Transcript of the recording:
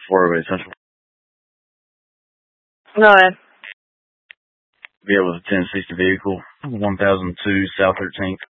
408 Central. Go ahead. Yeah, with a 1060 vehicle, 1002 South 13th.